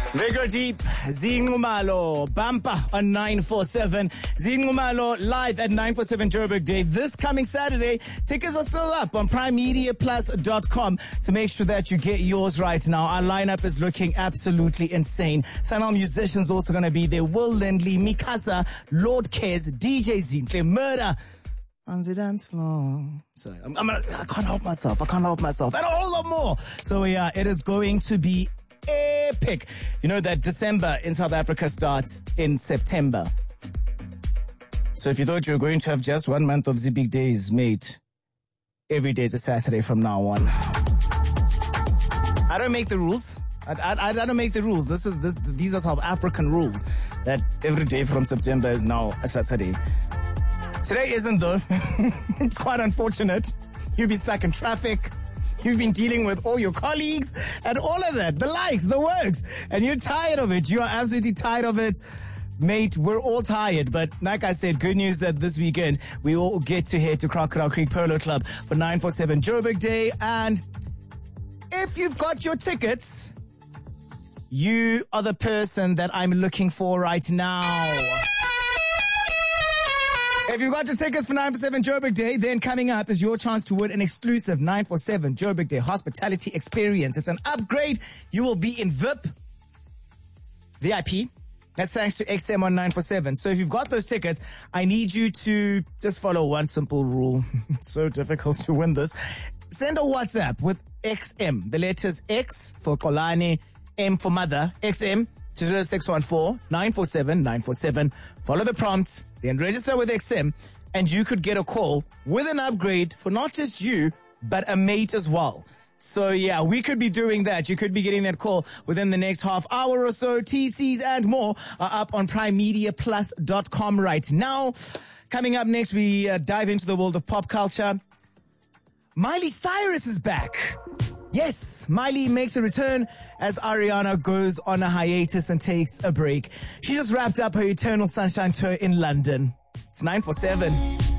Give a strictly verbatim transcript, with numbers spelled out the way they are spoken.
Vigor Deep, Zinqumalo, Bumper on nine four seven. Zinqumalo live at nine four seven Joburg Day. This coming Saturday, tickets are still up on prime media plus dot com. So make sure that you get yours right now. Our lineup is looking absolutely insane. Some of our musicians also going to be there. Will Lindley, Mikasa, Lord Kez, D J Zinhle, Murder on the dance floor. Sorry, I'm, I'm gonna, I can't help myself. I can't help myself. And a whole lot more. So yeah, it is going to be epic. You know that December in South Africa starts in September. So if you thought you were going to have just one month of the big days, mate, every day is a Saturday from now on. I don't make the rules. I, I, I don't make the rules. This is this. These are South African rules that every day from September is now a Saturday. Today isn't though. It's quite unfortunate. You'll be stuck in traffic. You've been dealing with all your colleagues and all of that, the likes, the works, and you're tired of it. You are absolutely tired of it. Mate, we're all tired, but like I said, good news that this weekend we all get to head to Crocodile Creek Polo Club for nine four seven Joburg Day. And if you've got your tickets, you are the person that I'm looking for right now. If you've got your tickets for nine four seven Joburg Day, then coming up is your chance to win an exclusive nine four seven Joburg Day hospitality experience. It's an upgrade. You will be in V I P, V I P. That's thanks to X M on nine four seven. So if you've got those tickets, I need you to just follow one simple rule. It's so difficult to win this. Send a WhatsApp with X M. The letters X for Kolani, M for mother, X M. to zero six one four nine four seven nine four seven. Follow the prompts, then register with X M, and you could get a call with an upgrade for not just you, but a mate as well. So yeah, we could be doing that. You could be getting that call within the next half hour or so. T Cs and more are up on prime media plus dot com right now. Coming up next, we uh, dive into the world of pop culture. Miley Cyrus is back. Yes, Miley makes a return as Ariana goes on a hiatus and takes a break. She just wrapped up her Eternal Sunshine tour in London. It's nine four seven.